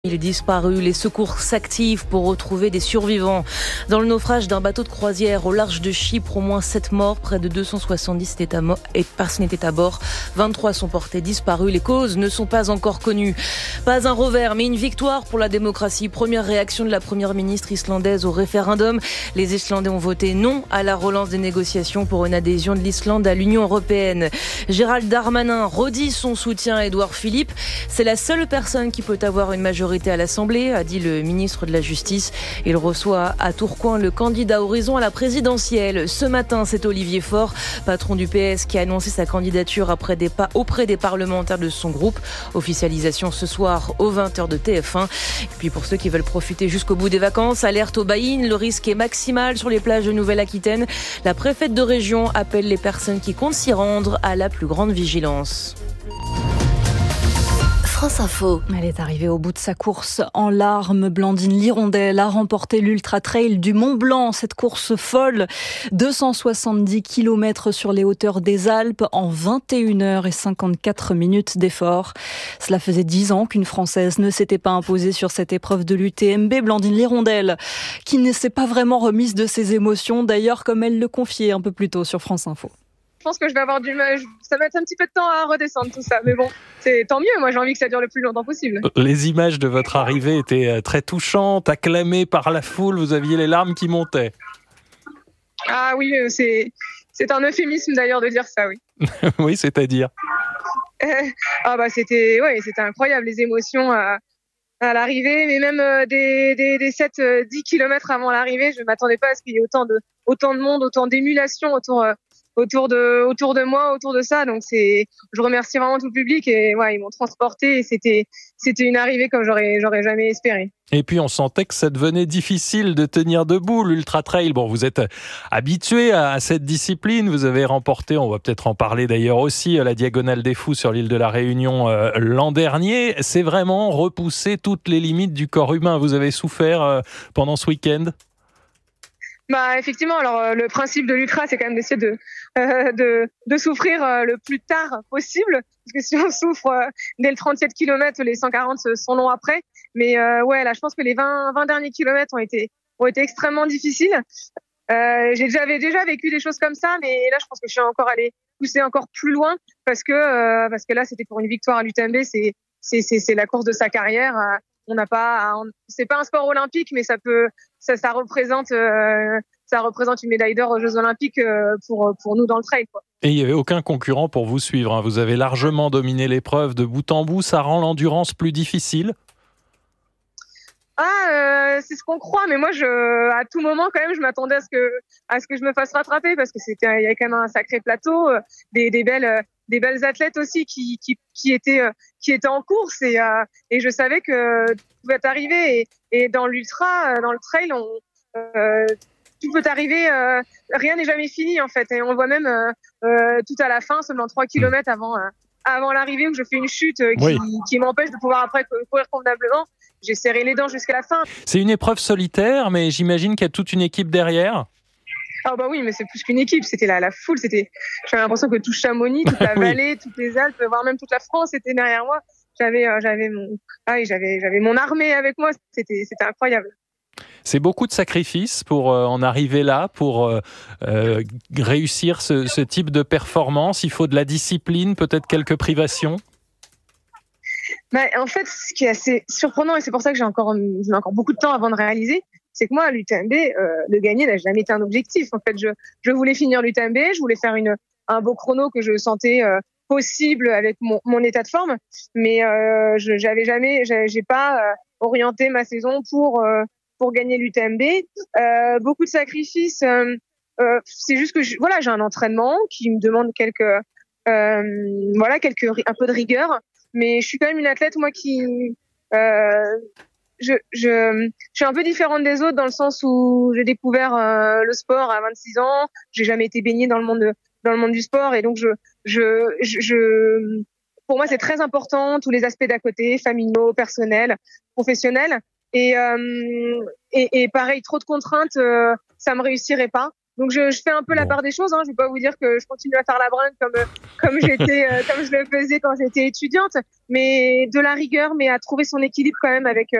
Il est disparu. Les secours s'activent pour retrouver des survivants. Dans le naufrage d'un bateau de croisière au large de Chypre, au moins 7 morts, près de 270 personnes étaient à bord. 23 sont portés disparus. Les causes ne sont pas encore connues. Pas un revers, mais une victoire pour la démocratie. Première réaction de la première ministre islandaise au référendum. Les Islandais ont voté non à la relance des négociations pour une adhésion de l'Islande à l'Union européenne. Gérald Darmanin redit son soutien à Édouard Philippe. C'est la seule personne qui peut avoir une majorité à l'Assemblée, a dit le ministre de la Justice. Il reçoit à Tourcoing le candidat Horizon à la présidentielle. Ce matin, c'est Olivier Faure, patron du PS, qui a annoncé sa candidature auprès des parlementaires de son groupe. Officialisation ce soir aux 20h de TF1. Et puis pour ceux qui veulent profiter jusqu'au bout des vacances, alerte aux baïnes, le risque est maximal sur les plages de Nouvelle-Aquitaine. La préfète de région appelle les personnes qui comptent s'y rendre à la plus grande vigilance. France Info. Elle est arrivée au bout de sa course en larmes. Blandine Lirondelle a remporté l'Ultra Trail du Mont Blanc. Cette course folle, 270 km sur les hauteurs des Alpes en 21h54 d'effort. Cela faisait 10 ans qu'une Française ne s'était pas imposée sur cette épreuve de l'UTMB. Blandine Lirondelle, qui ne s'est pas vraiment remise de ses émotions, d'ailleurs comme elle le confiait un peu plus tôt sur France Info. Je pense que je vais avoir du mal, ça va être un petit peu de temps à redescendre tout ça, mais bon, c'est tant mieux, moi j'ai envie que ça dure le plus longtemps possible. Les images de votre arrivée étaient très touchantes, acclamées par la foule, vous aviez les larmes qui montaient. Ah oui, c'est un euphémisme d'ailleurs de dire ça, oui. Oui, c'est-à-dire c'était incroyable, les émotions à l'arrivée, mais même des 7-10 km avant l'arrivée, je m'attendais pas à ce qu'il y ait autant de monde, autant d'émulation autour de moi, autour de ça. Donc je remercie vraiment tout le public et ouais, ils m'ont transporté et c'était une arrivée comme j'aurais jamais espéré. Et puis on sentait que ça devenait difficile de tenir debout l'Ultra Trail. Bon, vous êtes habitué à cette discipline, vous avez remporté, on va peut-être en parler d'ailleurs aussi, la Diagonale des Fous sur l'île de la Réunion l'an dernier. C'est vraiment repousser toutes les limites du corps humain. Vous avez souffert pendant ce week-end ? Effectivement, alors le principe de l'ultra, c'est quand même d'essayer de souffrir le plus tard possible, parce que si on souffre dès le 37 km, les 140 sont longs après. Mais là, je pense que les 20 derniers kilomètres ont été extrêmement difficiles. J'avais déjà vécu des choses comme ça, mais là, je pense que je suis encore allée pousser encore plus loin, parce que là, c'était pour une victoire à l'UTMB, c'est la course de sa carrière. C'est pas un sport olympique, mais ça représente une médaille d'or aux Jeux Olympiques pour nous dans le trail, quoi. Et il n'y avait aucun concurrent pour vous suivre, hein. Vous avez largement dominé l'épreuve de bout en bout. Ça rend l'endurance plus difficile ? C'est ce qu'on croit, mais moi, à tout moment, quand même, je m'attendais à ce que je me fasse rattraper, parce que il y avait quand même un sacré plateau, des belles athlètes aussi qui étaient en course et je savais que tout pouvait arriver et dans l'ultra, dans le trail, tout peut arriver, rien n'est jamais fini en fait, et on le voit même tout à la fin, seulement 3 km avant l'arrivée, où je fais une chute qui m'empêche de pouvoir après courir convenablement. J'ai serré les dents jusqu'à la fin. C'est une épreuve solitaire, mais j'imagine qu'il y a toute une équipe derrière. Ah oui, mais c'est plus qu'une équipe, c'était la foule, j'avais l'impression que tout Chamonix, toute la vallée, toutes les Alpes, voire même toute la France était derrière moi. J'avais mon armée avec moi, c'était incroyable. C'est beaucoup de sacrifices pour en arriver là, pour réussir ce type de performance. Il faut de la discipline, peut-être quelques privations. En fait, ce qui est assez surprenant, et c'est pour ça que j'ai encore beaucoup de temps avant de réaliser, c'est que moi, à l'UTMB, le gagner n'a jamais été un objectif. En fait, je voulais finir l'UTMB, je voulais faire un beau chrono que je sentais possible avec mon état de forme, mais j'ai pas orienté ma saison pour gagner l'UTMB. Beaucoup de sacrifices. C'est juste que j'ai un entraînement qui me demande un peu de rigueur, mais je suis quand même une athlète, moi, qui je suis un peu différente des autres dans le sens où j'ai découvert le sport à 26 ans. J'ai jamais été baignée dans le monde du sport, et donc pour moi, c'est très important, tous les aspects d'à côté, familiaux, personnels, professionnels, et pareil, trop de contraintes, ça me réussirait pas. Donc je fais un peu la part des choses. Je vais pas vous dire que je continue à faire la bringue comme je le faisais quand j'étais étudiante, mais de la rigueur, mais à trouver son équilibre quand même avec